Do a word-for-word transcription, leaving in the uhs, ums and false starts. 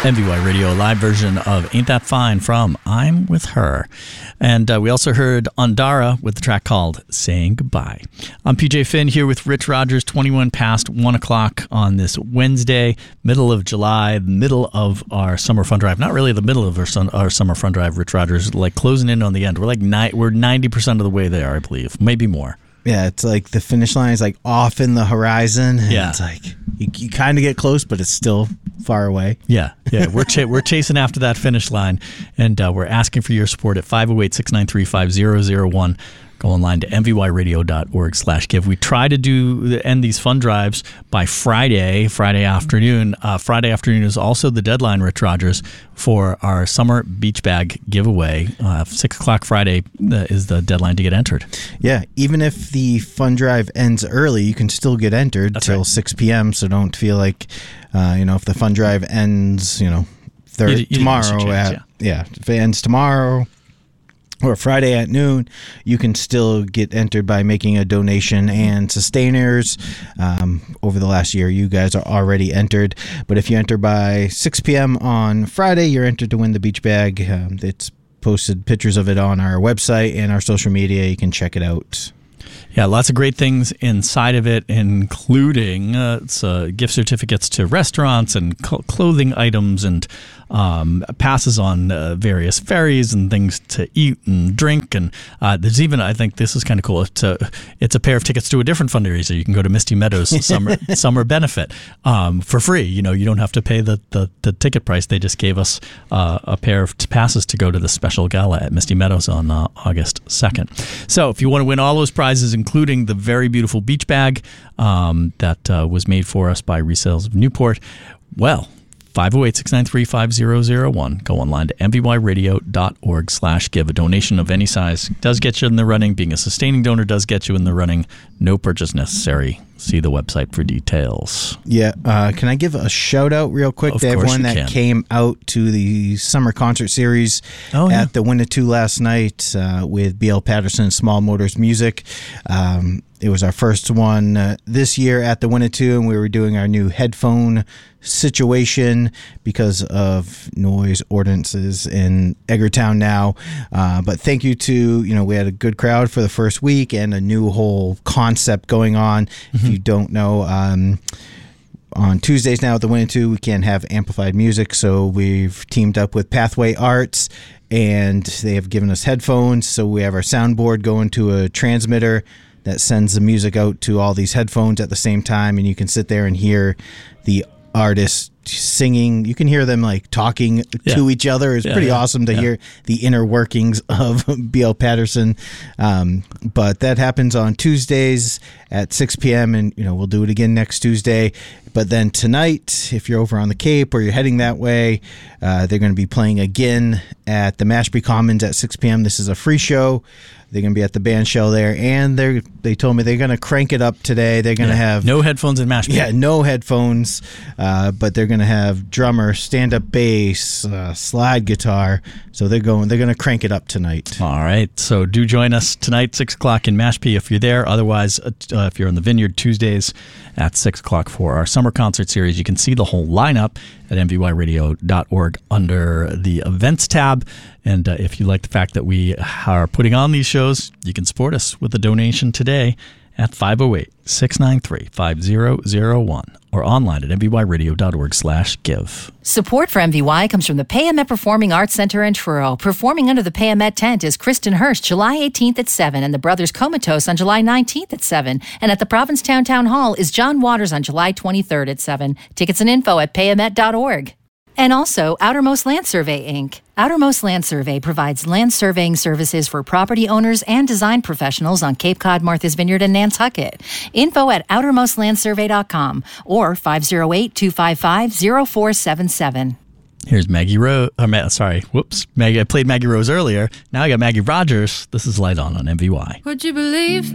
M V Y Radio, a live version of Ain't That Fine from I'm With Her. And uh, we also heard Ondara with the track called Saying Goodbye. I'm P J Finn here with Rich Rogers, twenty-one past one o'clock on this Wednesday, middle of July, middle of our summer fun drive. Not really the middle of our, sun, our summer fun drive, Rich Rogers, like closing in on the end. We're like ni- we're ninety percent of the way there, I believe, maybe more. Yeah, it's like the finish line is like off in the horizon. And yeah. It's like you, you kind of get close, but it's still far away. Yeah, yeah. We're ch- we're chasing after that finish line, and uh, we're asking for your support at five oh eight, six nine three, five oh oh one. Go online to m v y radio dot org slash give. We try to do end these fun drives by Friday, Friday afternoon. Uh, Friday afternoon is also the deadline, Rich Rogers, for our summer beach bag giveaway. Uh, six o'clock Friday uh, is the deadline to get entered. Yeah, even if the fun drive ends early, you can still get entered That's till right. six p.m. So don't feel like, uh, you know, if the fun drive ends, you know, thir- You- you tomorrow didn't miss your chance, at, yeah, if it ends tomorrow or Friday at noon, you can still get entered by making a donation. And Sustainers, um, over the last year, you guys are already entered. But if you enter by six p.m. on Friday, you're entered to win the beach bag. Um, it's posted pictures of it on our website and our social media. You can check it out. Yeah, lots of great things inside of it, including uh, it's, uh, gift certificates to restaurants and cl- clothing items and um, passes on uh, various ferries and things to eat and drink. And uh, there's even, I think this is kind of cool, it's a, it's a pair of tickets to a different fundraiser. You can go to Misty Meadows Summer Summer Benefit um, for free. You know, you don't have to pay the, the, the ticket price. They just gave us uh, a pair of t- passes to go to the special gala at Misty Meadows on uh, August second. So if you want to win all those prizes, including the very beautiful beach bag um, that uh, was made for us by Resales of Newport, well, five oh eight, six nine three, five oh oh one. Go online to m v y radio dot org slash give. A donation of any size does get you in the running. Being a sustaining donor does get you in the running. No purchase necessary. See the website for details. Yeah. Uh, can I give a shout out real quick Of to course everyone you that can. came out to the summer concert series Oh, yeah. at the Winnetou last night uh, with B L Patterson Small Motors Music? Um, it was our first one uh, this year at the Winnetou, and we were doing our new headphone situation because of noise ordinances in Edgartown now. Uh, but thank you to, you know, we had a good crowd for the first week and a new whole concept going on. Mm-hmm. If you don't know, um, on Tuesdays now at the Winnetou, we can have amplified music. So we've teamed up with Pathway Arts, and they have given us headphones. So we have our soundboard going to a transmitter that sends the music out to all these headphones at the same time, and you can sit there and hear the artists singing. You can hear them like talking Yeah. to each other. It's Yeah, pretty yeah, awesome to yeah. hear the inner workings of B L Patterson. Um, but that happens on Tuesdays at six p.m. and, you know, we'll do it again next Tuesday. But then tonight, if you're over on the Cape or you're heading that way, uh, they're going to be playing again at the Mashpee Commons at six p.m. This is a free show. They're going to be at the band shell there, and they they told me they're going to crank it up today. They're going to Yeah. have no headphones in Mashpee. yeah, no headphones, uh, but they're going to have drummer, stand-up bass, uh, slide guitar. So they're going. They're going to crank it up tonight. All right. So do join us tonight, six o'clock in Mashpee if you're there. Otherwise, uh, if you're in the Vineyard, Tuesdays at six o'clock for our summer concert series. You can see the whole lineup at m v y radio dot org under the events tab. And uh, if you like the fact that we are putting on these shows, you can support us with a donation today at five oh eight, six nine three, five oh oh one or online at m v y radio dot org slash give. Support for M V Y comes from the Payamet Performing Arts Center in Truro. Performing under the Payamet tent is Kristen Hirsch, July eighteenth at seven, and the Brothers Comatose on July nineteenth at seven. And at the Provincetown Town Hall is John Waters on July twenty-third at seven. Tickets and info at payamet dot org. And also, Outermost Land Survey, Incorporated. Outermost Land Survey provides land surveying services for property owners and design professionals on Cape Cod, Martha's Vineyard, and Nantucket. Info at outermost land survey dot com or five oh eight, two five five, oh four seven seven. Here's Maggie Rose. Uh, Ma- sorry, whoops. Maggie. I played Maggie Rose earlier. Now I got Maggie Rogers. This is Light On on M V Y. Would you believe